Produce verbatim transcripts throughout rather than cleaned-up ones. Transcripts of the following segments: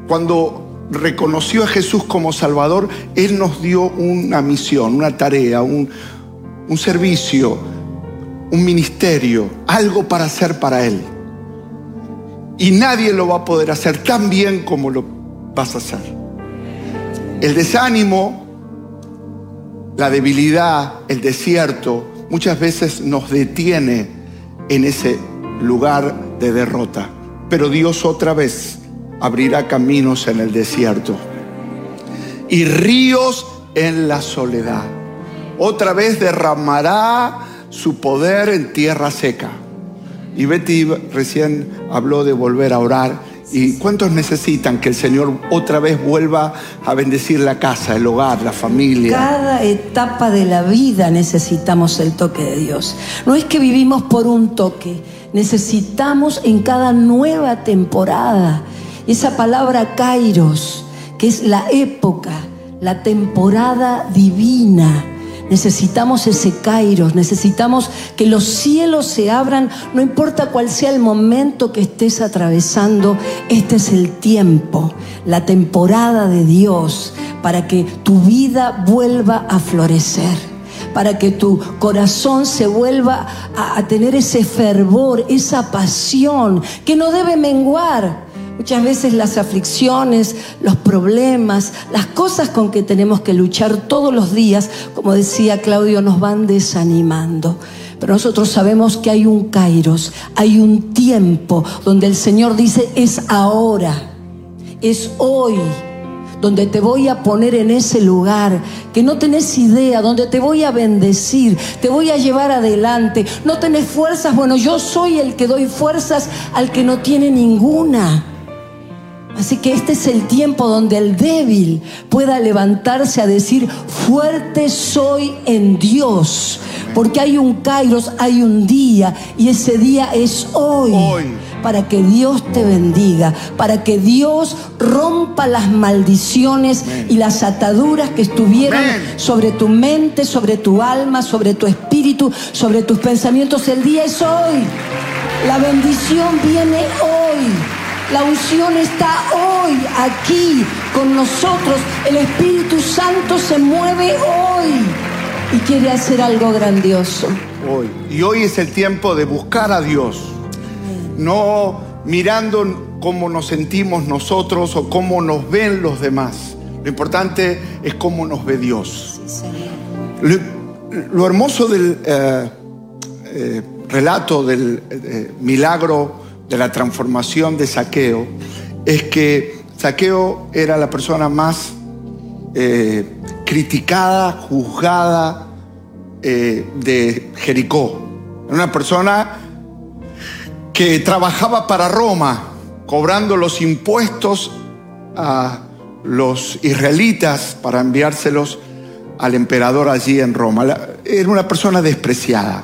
cuando reconoció a Jesús como Salvador, Él nos dio una misión, una tarea, un, un servicio, un ministerio, algo para hacer para Él. Y nadie lo va a poder hacer tan bien como lo vas a hacer. El desánimo, la debilidad, el desierto, muchas veces nos detiene en ese lugar de derrota. Pero Dios otra vez abrirá caminos en el desierto y ríos en la soledad. Otra vez derramará su poder en tierra seca. Y Betty recién habló de volver a orar. ¿Y cuántos necesitan que el Señor otra vez vuelva a bendecir la casa, el hogar, la familia? Cada etapa de la vida necesitamos el toque de Dios. No es que vivimos por un toque, necesitamos en cada nueva temporada. Esa palabra kairos, que es la época, la temporada divina. Necesitamos ese kairos, necesitamos que los cielos se abran, no importa cuál sea el momento que estés atravesando. Este es el tiempo, la temporada de Dios, para que tu vida vuelva a florecer, para que tu corazón se vuelva a, a tener ese fervor, esa pasión que no debe menguar. Muchas veces las aflicciones, los problemas, las cosas con que tenemos que luchar todos los días, como decía Claudio, nos van desanimando. Pero nosotros sabemos que hay un kairos, hay un tiempo donde el Señor dice: es ahora, es hoy, donde te voy a poner en ese lugar que no tenés idea, donde te voy a bendecir, te voy a llevar adelante. No tenés fuerzas, bueno, yo soy el que doy fuerzas al que no tiene ninguna. Así que este es el tiempo donde el débil pueda levantarse a decir: fuerte soy en Dios. Porque hay un kairos, hay un día, y ese día es hoy. Hoy. Para que Dios te bendiga, para que Dios rompa las maldiciones Amén. Y las ataduras que estuvieron Amén. Sobre tu mente, sobre tu alma, sobre tu espíritu, sobre tus pensamientos. El día es hoy. La bendición viene hoy. La unción está hoy, aquí, con nosotros. El Espíritu Santo se mueve hoy y quiere hacer algo grandioso. Hoy. Y hoy es el tiempo de buscar a Dios. No mirando cómo nos sentimos nosotros o cómo nos ven los demás. Lo importante es cómo nos ve Dios. Sí, Señor. Lo, lo hermoso del eh, eh, relato del eh, milagro de la transformación de Zaqueo es que Zaqueo era la persona más eh, criticada, juzgada eh, de Jericó. Era una persona que trabajaba para Roma, cobrando los impuestos a los israelitas para enviárselos al emperador allí en Roma. Era una persona despreciada,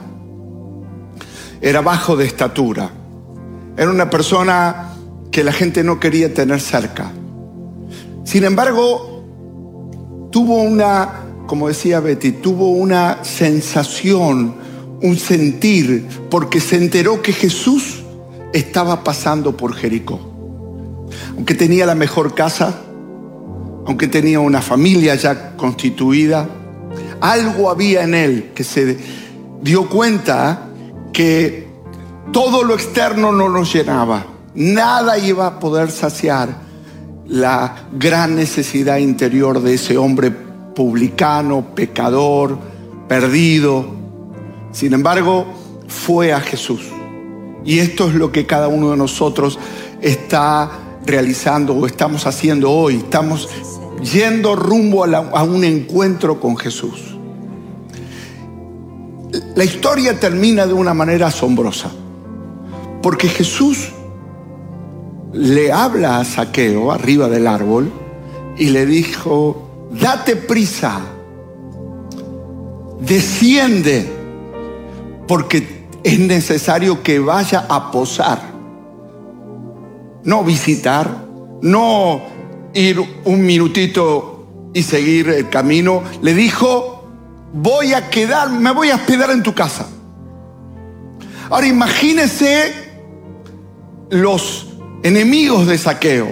era bajo de estatura. Era una persona que la gente no quería tener cerca. Sin embargo, tuvo una, como decía Betty, tuvo una sensación, un sentir, porque se enteró que Jesús estaba pasando por Jericó. Aunque tenía la mejor casa, aunque tenía una familia ya constituida, algo había en él que se dio cuenta que todo lo externo no nos llenaba. Nada iba a poder saciar la gran necesidad interior de ese hombre publicano, pecador, perdido. Sin embargo, fue a Jesús. Y esto es lo que cada uno de nosotros está realizando o estamos haciendo hoy. Estamos yendo rumbo a, la, a un encuentro con Jesús. La historia termina de una manera asombrosa. Porque Jesús le habla a Zaqueo arriba del árbol y le dijo: date prisa, desciende, porque es necesario que vaya a posar. No visitar, no ir un minutito y seguir el camino. Le dijo: voy a quedar, me voy a hospedar en tu casa. Ahora imagínese los enemigos de Zaqueo.